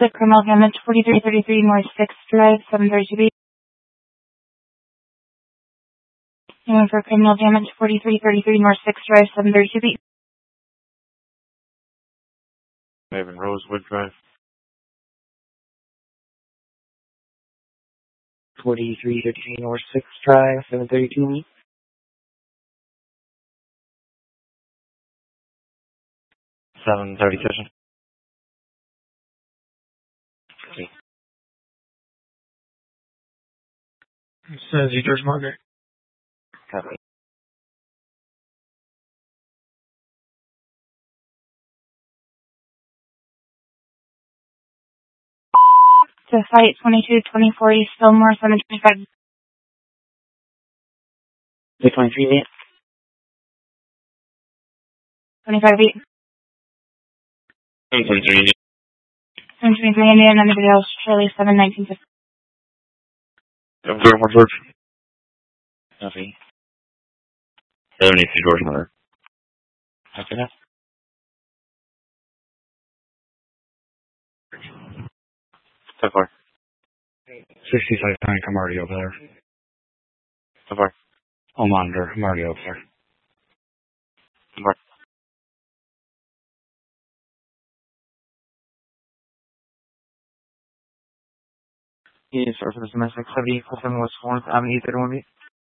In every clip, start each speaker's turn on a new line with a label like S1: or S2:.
S1: to criminal damage 4333 North 6th Drive, 732B. Anyone for criminal damage 4333 North 6th Drive, 732B.
S2: Evan Rosewood Drive.
S3: 4333 North 6th Drive, 732B.
S2: $730,000.
S4: Says you, George Margaret.
S3: Copy.
S1: To Site 2224 East Fillmore, 725.
S3: 623 8.
S1: 25 feet.
S2: 723.
S1: 723 Indian, anybody else? Shirley, 71950.
S2: George.
S3: Copy.
S2: 72 George Miller.
S3: Copy that.
S2: So far.
S5: 65 Tank, I'm already over there.
S2: So far.
S5: I'll monitor, I'm already over there.
S2: So far.
S3: Yes, sir, for the domestic activity, 7 West 4th Avenue, 31B.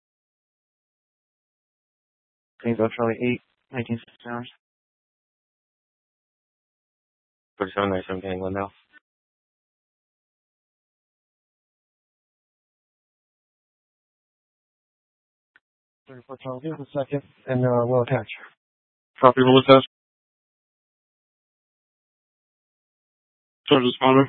S3: Greenville, Charlie 8, 1960 hours.
S2: 3797 getting Glendale.
S4: 34 Charlie, give us a second, and we'll attach.
S2: Copy, we'll attach. Charge responder.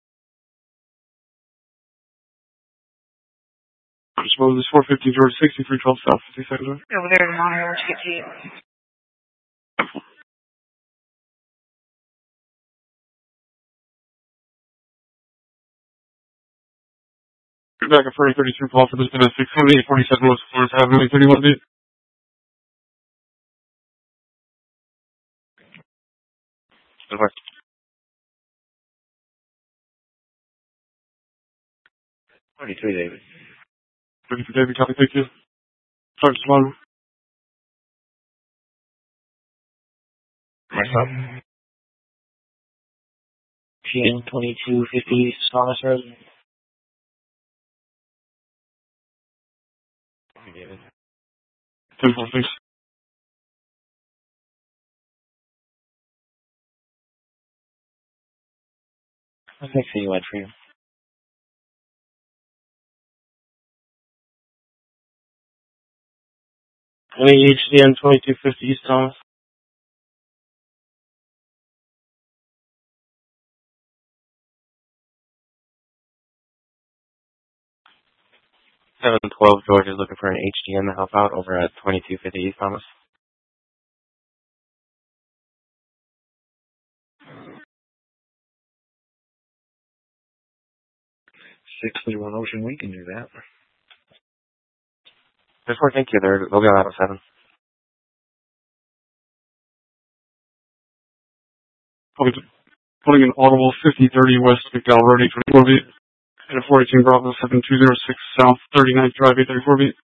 S2: Responder is 450 George 6312 South 52nd.
S1: Over there to monitor to get to you.
S2: Back at 4032 call for this domestic 7847 West Florence Avenue, 31 feet. Over.
S3: 33 David.
S2: 33 David, copy, thank you. Charge responder.
S3: Next up. GN 2250 Thomas Road.
S2: 10-4, thanks.
S3: Thanks for you, Ed, for you.
S2: Any HDN 2250 East Thomas. 712 George is looking for an HDN to help out over at 2250 East Thomas.
S5: 631 Ocean, we can do that.
S2: Just for thank you, they'll be on out of 7. Putting an audible 5030 West McDowell Road 824 feet and a 418 Bravo 7206 South 39th Drive 834 feet.